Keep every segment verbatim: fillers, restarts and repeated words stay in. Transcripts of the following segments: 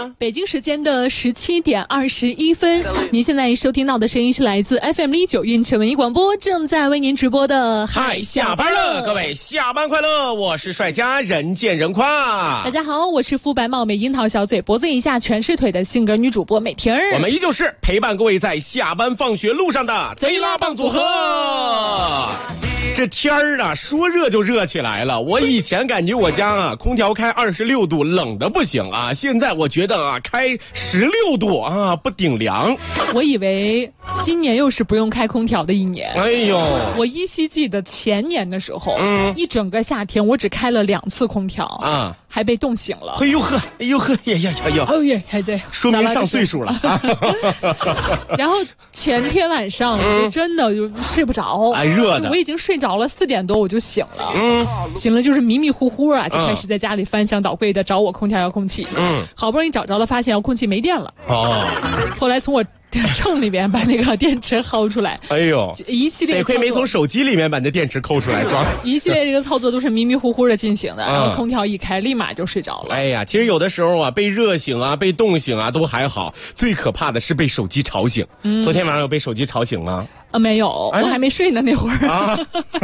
啊？ 北京时间的十七点二十一分，您现在收听到的声音是来自 F M 一九运城文艺广播，正在为您直播的嗨，下班了，各位下班快乐！我是帅家人见人夸。 大家好，我是肤白貌美、樱桃小嘴、脖子以下全是腿的性格女主播美婷儿。 我们依旧是陪伴各位在下班放学路上的贼拉棒组合。这天儿啊，说热就热起来了。我以前感觉我家啊，空调开二十六度，冷的不行啊。现在我觉得啊，开十六度啊，不顶凉。 我以为今年又是不用开空调的一年。 哎呦， 我依稀记得前年的时候， 嗯， 一整个夏天我只开了两次空调啊，还被冻醒了。 哎呦呵，哎呦呵，呀呀呀呀！ 哦耶，还在， 说明上岁数了。 然后前天晚上我就真的就睡不着， 哎，热的， 我已经睡着了，四点多我就醒了， 嗯， 醒了就是迷迷糊糊啊，就开始在家里翻箱倒柜的找我空调遥控器， 嗯， 好不容易找着了，发现遥控器没电了，哦，后来从我秤里边把那个电池薅出来， 哎呦， 一系列得亏没从手机里面把那电池抠出来装。 一系列这个操作都是迷迷糊糊的进行的，然后空调一开，立马就睡着了。 哎呀，其实有的时候啊，被热醒啊，被冻醒啊，都还好，最可怕的是被手机吵醒。嗯，昨天晚上有被手机吵醒吗？ 啊，没有，哎、我还没睡呢那会儿。啊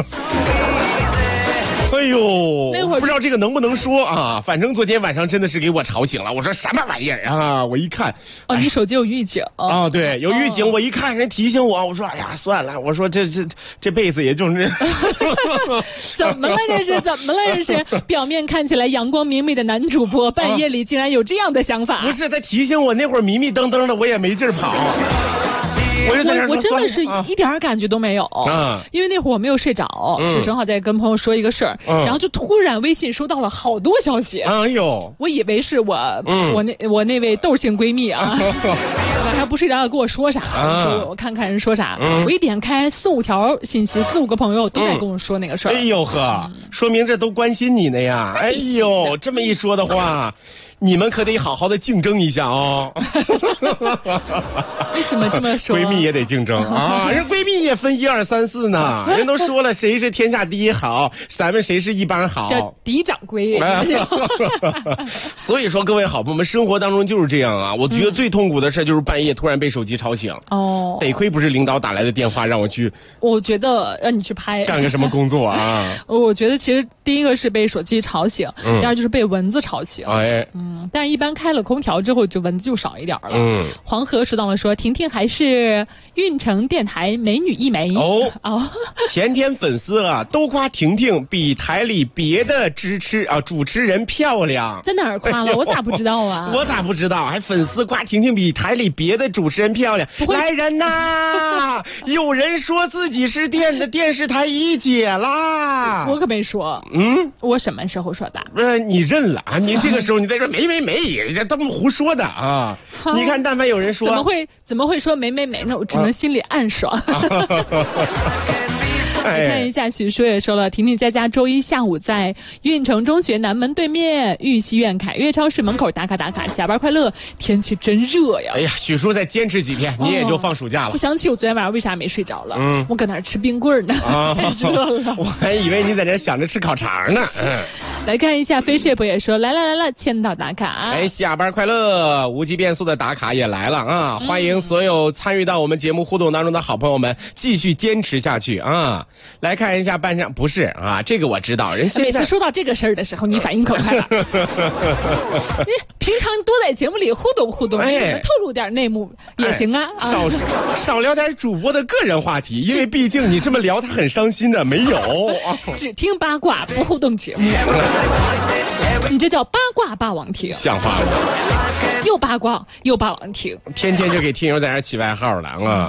哎呦， 那会儿不知道这个能不能说啊？反正昨天晚上真的是给我吵醒了。我说什么玩意儿啊？我一看， 哦，你手机有预警啊？对，有预警。哦、我一看人提醒我，我说哎呀，算了，我说这这这辈子也就是。 怎么了这是？怎么了这是？表面看起来阳光明媚的男主播，半夜里竟然有这样的想法？ 不是，在提醒我那会儿迷迷瞪瞪的，我也没劲儿跑。我, 我, 我真的是一点感觉都没有， 啊、 因为那会儿我没有睡着，嗯、就正好在跟朋友说一个事儿，嗯、然后就突然微信收到了好多消息， 哎呦， 我以为是我、嗯、我那我那位窦姓闺蜜啊，晚上不睡着要跟我说啥，啊、我说我看看人说啥，嗯、我一点开四五条信息，四五个朋友都在跟我说那个事儿， 嗯、哎呦呵，嗯、说明这都关心你呢呀，哎呦，这么一说的话。你们可得好好的竞争一下哦。 为什么这么说？ 闺蜜也得竞争啊，人闺蜜也分一二三四呢。人都说了，谁是天下第一好，咱们谁是一帮好。 这嫡长归。 所以说，各位好朋友们，生活当中就是这样啊。我觉得最痛苦的事就是半夜突然被手机吵醒。哦。得亏不是领导打来的电话让我去。 我觉得让你去拍。 干个什么工作啊？ 我觉得其实第一个是被手机吵醒，嗯、第二就是被蚊子吵醒。 哎。 嗯。但是，一般开了空调之后，就蚊子就少一点了。嗯，黄河说到了说，婷婷还是运城电台美女一枚。 哦哦，前天粉丝啊都夸婷婷比台里别的支持啊主持人漂亮。 在哪儿夸了？哎、我咋不知道啊？ 我咋不知道？还粉丝夸婷婷比台里别的主持人漂亮。来人呐！有人说自己是电的电视台一姐啦。 我可没说。 嗯， 我什么时候说的？ 不是你认了啊？你这个时候你再说没。没没没，这都胡说的啊！你看，但凡有人说， 怎么会怎么会说没没没呢？我只能心里暗爽。来看一下，许叔也说了，婷婷佳佳周一下午在运城中学南门对面玉溪苑凯悦超市门口打卡打卡，下班快乐。天气真热呀！ 哎呀，许叔再坚持几天，你也就放暑假了。 我想起我昨天晚上为啥没睡着了，嗯，我搁那儿吃冰棍呢，太热了。 我还以为你在这想着吃烤肠呢。嗯， 来看一下，飞 ship 也说来了来了，签到打卡。 哎，下班快乐，无极变速的打卡也来了啊！嗯、欢迎所有参与到我们节目互动当中的好朋友们，继续坚持下去啊！来看一下班上，不是啊，这个我知道。人现在每次说到这个事儿的时候，你反应可快了。你平常多在节目里互动互动，哎、你们透露点内幕也行啊。 哎、少少聊点主播的个人话题，因为毕竟你这么聊他很伤心的，没有。 只听八卦不互动节目，你这叫八卦霸王亭。 像话吗？ 又八卦又霸王亭， 天天就给听友在这起外号了啊。